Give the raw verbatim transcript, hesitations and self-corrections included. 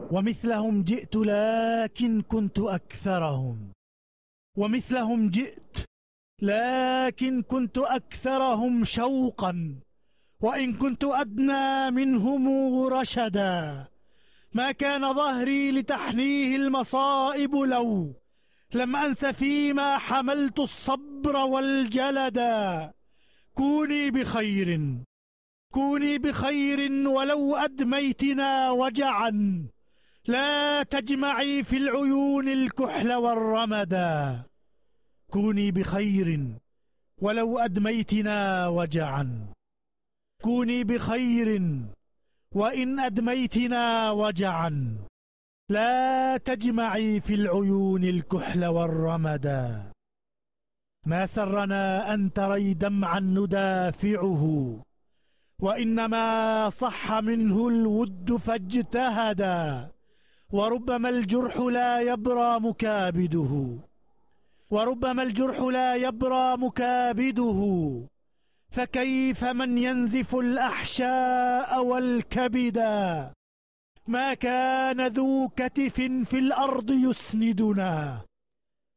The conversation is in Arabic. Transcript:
ومثلهم جئت لكن كنت أكثرهم ومثلهم جئت لكن كنت أكثرهم شوقا وإن كنت أدنى منهم رشدا ما كان ظهري لتحنيه المصائب لو لم أنس فيما حملت الصبر والجلدا كوني بخير كوني بخير ولو أدميتنا وجعا لا تجمعي في العيون الكحل والرمدا كوني بخير ولو أدميتنا وجعا كوني بخير وإن أدميتنا وجعا لا تجمعي في العيون الكحل والرمدا ما سرنا أن تري دمعا ندافعه وإنما صح منه الود فاجتهدا وربما الجرح لا يبرى مكابده وربما الجرح لا يبرى مكابده فكيف من ينزف الأحشاء والكبدا ما كان ذو كتف في الأرض يسندنا